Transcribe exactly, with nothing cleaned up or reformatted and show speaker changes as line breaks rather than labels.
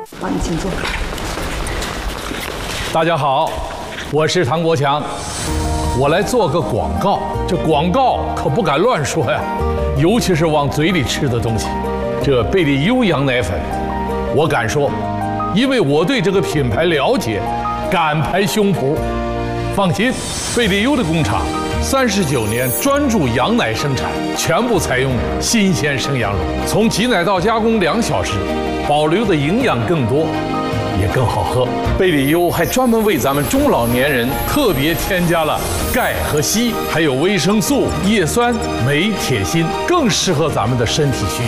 好，你请坐。
大家好，我是唐国强，我来做个广告。这广告可不敢乱说呀，尤其是往嘴里吃的东西。这贝利优羊奶粉，我敢说，因为我对这个品牌了解，敢拍胸脯。放心，贝利优的工厂三十九年专注羊奶生产，全部采用新鲜生羊肉，从挤奶到加工两小时，保留的营养更多，也更好喝。贝利优还专门为咱们中老年人特别添加了钙和硒，还有维生素、叶酸、镁、铁、锌，更适合咱们的身体需要。